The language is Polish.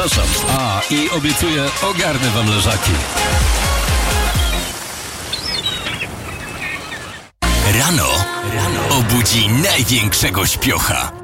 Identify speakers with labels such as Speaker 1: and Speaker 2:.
Speaker 1: Zapraszam. A, i obiecuję, ogarnę wam leżaki.
Speaker 2: Rano obudzi największego śpiocha.